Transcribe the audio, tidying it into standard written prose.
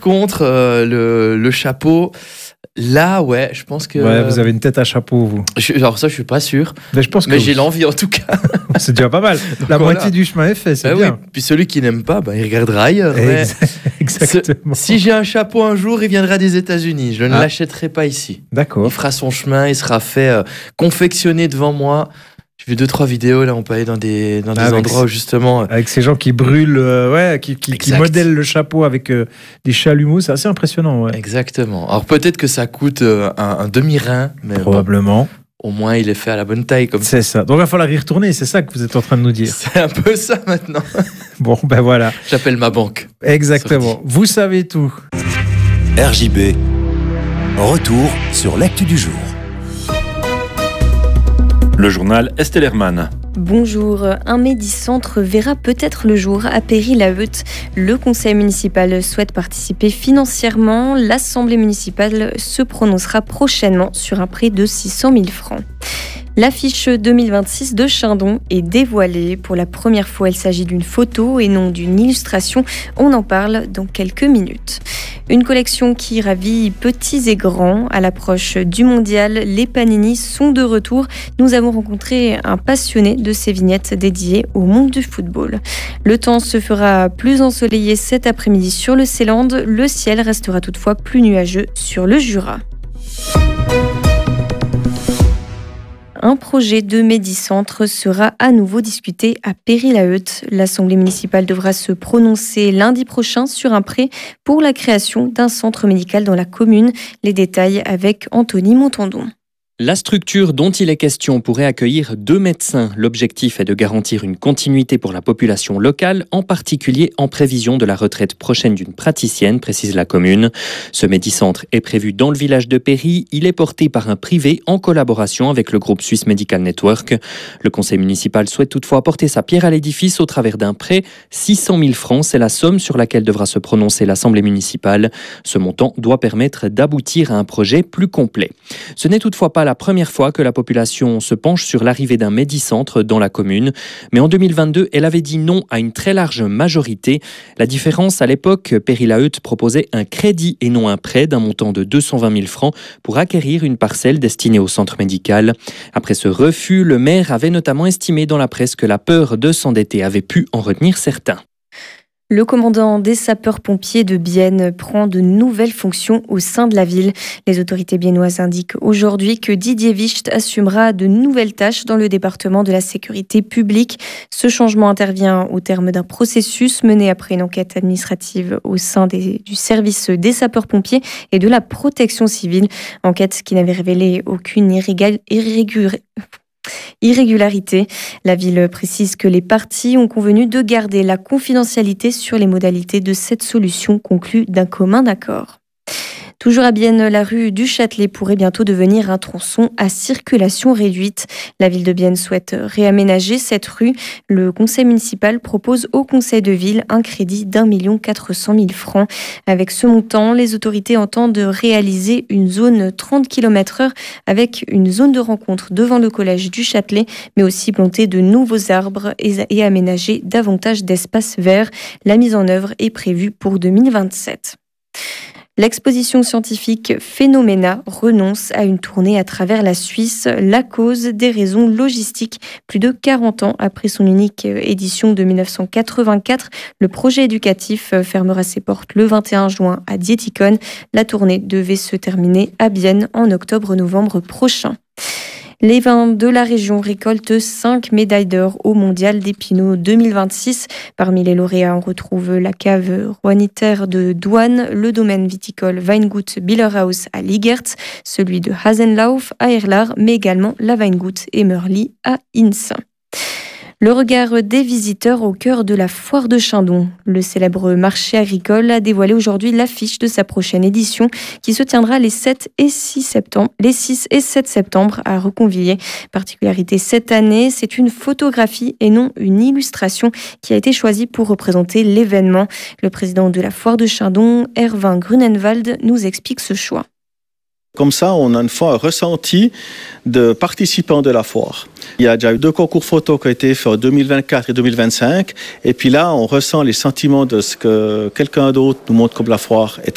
contre, le chapeau, là, ouais, je pense que... Ouais, vous avez une tête à chapeau, vous. Alors ça, je suis pas sûr. Mais je pense que j'ai l'envie, en tout cas. C'est déjà pas mal. La moitié du chemin est fait, c'est bien. Oui. Puis celui qui n'aime pas, il regardera ailleurs. Exactement. Si j'ai un chapeau un jour, il viendra des États-Unis. Je ne l'achèterai pas ici. D'accord. Il fera son chemin, il sera fait confectionner devant moi. J'ai vu 2-3 vidéos, là, on peut aller dans des endroits où justement... Avec ces gens qui brûlent, qui modèlent le chapeau avec des chalumeaux, c'est assez impressionnant. Ouais. Exactement. Alors peut-être que ça coûte un demi-rein, mais probablement. Au moins, il est fait à la bonne taille. C'est ça. Donc, il va falloir y retourner. C'est ça que vous êtes en train de nous dire. C'est un peu ça maintenant. Bon, ben voilà. J'appelle ma banque. Exactement. Vous savez tout. RJB. Retour sur l'actu du jour. Le journal Estelle Hermann. Bonjour, un Médicentre verra peut-être le jour à Péry-la-Heute. Le conseil municipal souhaite participer financièrement. L'Assemblée municipale se prononcera prochainement sur un prêt de 600 000 francs. L'affiche 2026 de Chindon est dévoilée. Pour la première fois, il s'agit d'une photo et non d'une illustration. On en parle dans quelques minutes. Une collection qui ravit petits et grands. À l'approche du mondial, les Panini sont de retour. Nous avons rencontré un passionné de ces vignettes dédiées au monde du football. Le temps se fera plus ensoleillé cet après-midi sur le Seeland. Le ciel restera toutefois plus nuageux sur le Jura. Un projet de Médicentre sera à nouveau discuté à Péry-la-Heute. L'Assemblée municipale devra se prononcer lundi prochain sur un prêt pour la création d'un centre médical dans la commune. Les détails avec Anthony Montandon. La structure dont il est question pourrait accueillir 2 médecins. L'objectif est de garantir une continuité pour la population locale, en particulier en prévision de la retraite prochaine d'une praticienne, précise la commune. Ce Médicentre est prévu dans le village de Péry. Il est porté par un privé en collaboration avec le groupe Swiss Medical Network. Le conseil municipal souhaite toutefois apporter sa pierre à l'édifice au travers d'un prêt. 600 000 francs, c'est la somme sur laquelle devra se prononcer l'Assemblée municipale. Ce montant doit permettre d'aboutir à un projet plus complet. Ce n'est toutefois pas la première fois que la population se penche sur l'arrivée d'un Médicentre dans la commune. Mais en 2022, elle avait dit non à une très large majorité. La différence, à l'époque, Péry-la-Heute proposait un crédit et non un prêt d'un montant de 220 000 francs pour acquérir une parcelle destinée au centre médical. Après ce refus, le maire avait notamment estimé dans la presse que la peur de s'endetter avait pu en retenir certains. Le commandant des sapeurs-pompiers de Bienne prend de nouvelles fonctions au sein de la ville. Les autorités biennoises indiquent aujourd'hui que Didier Wicht assumera de nouvelles tâches dans le département de la sécurité publique. Ce changement intervient au terme d'un processus mené après une enquête administrative au sein du service des sapeurs-pompiers et de la protection civile. Enquête qui n'avait révélé aucune irrégularité. La ville précise que les parties ont convenu de garder la confidentialité sur les modalités de cette solution conclue d'un commun accord. Toujours à Bienne, la rue du Châtelet pourrait bientôt devenir un tronçon à circulation réduite. La ville de Bienne souhaite réaménager cette rue. Le conseil municipal propose au conseil de ville un crédit d'1 400 000 francs. Avec ce montant, les autorités entendent réaliser une zone 30 km/h avec une zone de rencontre devant le collège du Châtelet, mais aussi planter de nouveaux arbres et aménager davantage d'espaces verts. La mise en œuvre est prévue pour 2027. L'exposition scientifique Phénoména renonce à une tournée à travers la Suisse. La cause, des raisons logistiques. Plus de 40 ans après son unique édition de 1984, le projet éducatif fermera ses portes le 21 juin à Dietikon. La tournée devait se terminer à Bienne en octobre-novembre prochain. Les vins de la région récoltent 5 médailles d'or au Mondial d'Épinot 2026. Parmi les lauréats, on retrouve la cave Roaniter de Douane, le domaine viticole Weingut Billerhaus à Ligertz, celui de Hasenlauf à Erlar, mais également la Weingut Emmerli à Inns. Le regard des visiteurs au cœur de la foire de Chindon. Le célèbre marché agricole a dévoilé aujourd'hui l'affiche de sa prochaine édition qui se tiendra les 6 et 7 septembre à Reconvilier. Particularité cette année, c'est une photographie et non une illustration qui a été choisie pour représenter l'événement. Le président de la foire de Chindon, Erwin Grunenwald, nous explique ce choix. Comme ça, on a une fois un ressenti de participants de la foire. Il y a déjà eu 2 concours photos qui ont été faits en 2024 et 2025. Et puis là, on ressent les sentiments de ce que quelqu'un d'autre nous montre comme la foire est